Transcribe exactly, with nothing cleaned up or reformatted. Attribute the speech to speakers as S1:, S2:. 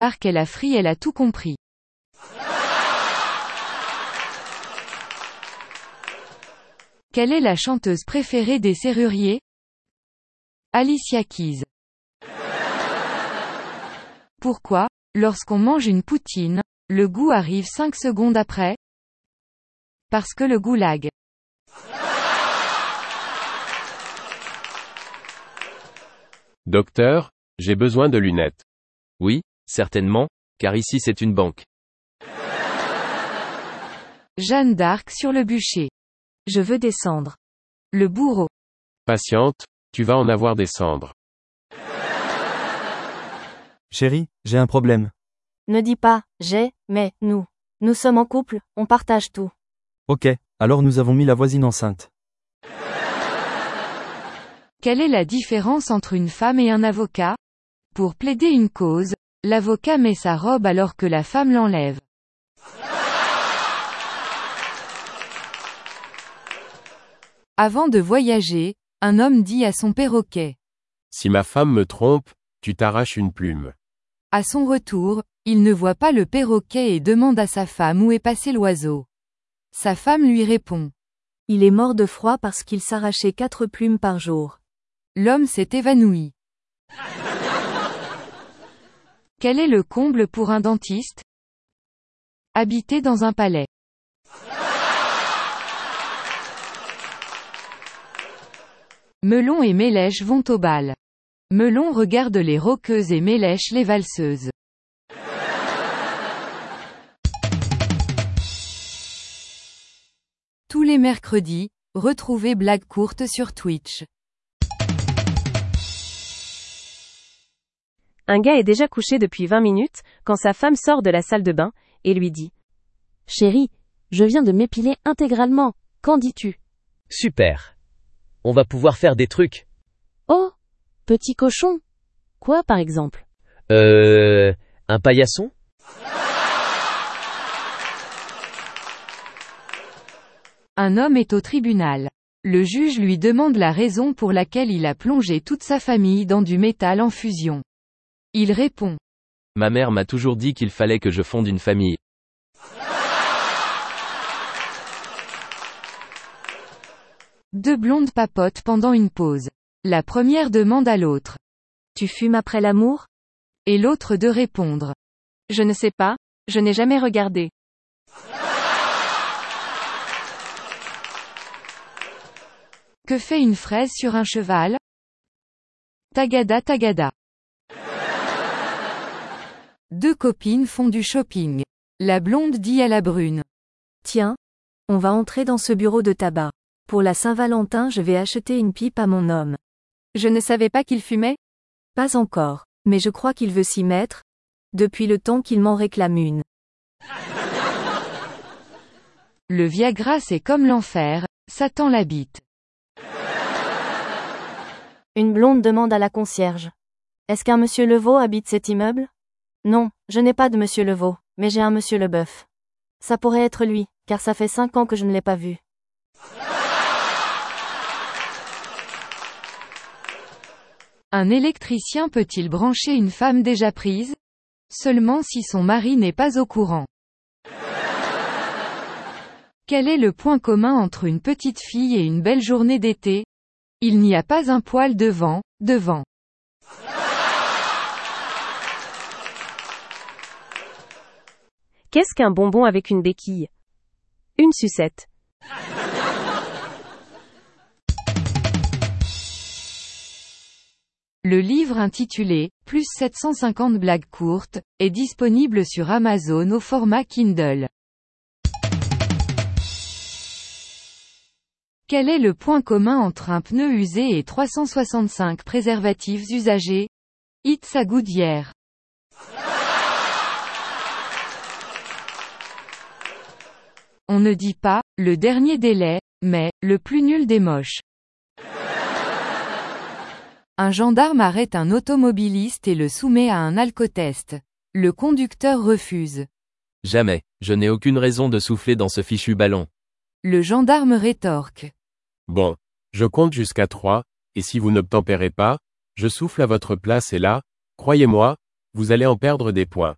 S1: Arc elle a fri elle a tout compris. Quelle est la chanteuse préférée des serruriers? Alicia Keys. Pourquoi, lorsqu'on mange une poutine, le goût arrive cinq secondes après? Parce que le goulag.
S2: Docteur, j'ai besoin de lunettes.
S3: Oui, certainement, car ici c'est une banque.
S1: Jeanne d'Arc sur le bûcher. Je veux descendre. Le bourreau.
S2: Patiente, tu vas en avoir des cendres.
S4: Chérie, j'ai un problème.
S5: Ne dis pas, j'ai, mais, nous. Nous sommes en couple, on partage tout.
S4: Ok, alors nous avons mis la voisine enceinte.
S1: Quelle est la différence entre une femme et un avocat? Pour plaider une cause, l'avocat met sa robe alors que la femme l'enlève. Avant de voyager, un homme dit à son perroquet.
S2: Si ma femme me trompe, tu t'arraches une plume.
S1: À son retour, il ne voit pas le perroquet et demande à sa femme où est passé l'oiseau. Sa femme lui répond.
S5: Il est mort de froid parce qu'il s'arrachait quatre plumes par jour.
S1: L'homme s'est évanoui. Quel est le comble pour un dentiste? Habiter dans un palais. Melon et Mélèche vont au bal. Melon regarde les rockeuses et Mélèche les valseuses. Tous les mercredis, retrouvez Blague courte sur Twitch.
S6: Un gars est déjà couché depuis vingt minutes, quand sa femme sort de la salle de bain, et lui dit.
S7: Chérie, je viens de m'épiler intégralement, qu'en dis-tu?
S3: Super. On va pouvoir faire des trucs.
S7: Oh, petit cochon. Quoi par exemple?
S3: Euh... Un paillasson?
S1: Un homme est au tribunal. Le juge lui demande la raison pour laquelle il a plongé toute sa famille dans du métal en fusion. Il répond.
S3: Ma mère m'a toujours dit qu'il fallait que je fonde une famille.
S1: Deux blondes papotent pendant une pause. La première demande à l'autre.
S5: Tu fumes après l'amour?
S1: Et l'autre de répondre.
S6: Je ne sais pas, je n'ai jamais regardé.
S1: Que fait une fraise sur un cheval? Tagada tagada. Deux copines font du shopping. La blonde dit à la brune.
S5: Tiens, on va entrer dans ce bureau de tabac. Pour la Saint-Valentin, je vais acheter une pipe à mon homme.
S6: Je ne savais pas qu'il fumait?
S5: Pas encore, mais je crois qu'il veut s'y mettre, depuis le temps qu'il m'en réclame une.
S1: Le Viagra c'est comme l'enfer, Satan l'habite.
S5: Une blonde demande à la concierge. Est-ce qu'un monsieur Levaux habite cet immeuble? Non, je n'ai pas de monsieur Levaux, mais j'ai un monsieur Leboeuf. Ça pourrait être lui, car ça fait cinq ans que je ne l'ai pas vu.
S1: Un électricien peut-il brancher une femme déjà prise? Seulement si son mari n'est pas au courant. Quel est le point commun entre une petite fille et une belle journée d'été? Il n'y a pas un poil de vent, devant.
S6: Qu'est-ce qu'un bonbon avec une béquille? Une sucette.
S1: Le livre intitulé « Plus sept cent cinquante blagues courtes » est disponible sur Amazon au format Kindle. Quel est le point commun entre un pneu usé et trois cent soixante-cinq préservatifs usagés? It's a Goodyear. On ne dit pas « le dernier délai », mais « le plus nul des moches ». Un gendarme arrête un automobiliste et le soumet à un alcotest. Le conducteur refuse.
S3: Jamais, je n'ai aucune raison de souffler dans ce fichu ballon.
S1: Le gendarme rétorque.
S2: Bon, je compte jusqu'à trois, et si vous n'obtempérez pas, je souffle à votre place et là, croyez-moi, vous allez en perdre des points.